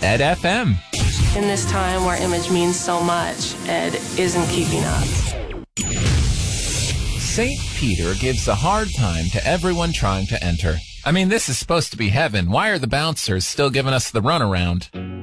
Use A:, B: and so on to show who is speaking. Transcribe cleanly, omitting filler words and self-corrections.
A: Ed FM.
B: In this time where image means so much, Ed isn't keeping up.
A: St. Peter gives a hard time to everyone trying to enter. I mean, this is supposed to be heaven. Why are the bouncers still giving us the runaround?